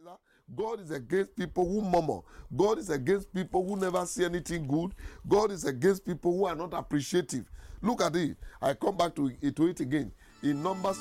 criticizer. God is against people who murmur. God is against people who never see anything good. God is against people who are not appreciative. Look at it. I come back to it again. In Numbers